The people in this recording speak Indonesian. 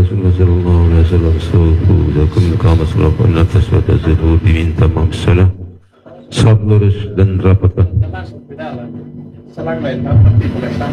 Rasulullah sallallahu alaihi wasallam suhu lakum kama salafu anna taswata zuhu diminta mamsalah sab lurus dan rapatkan.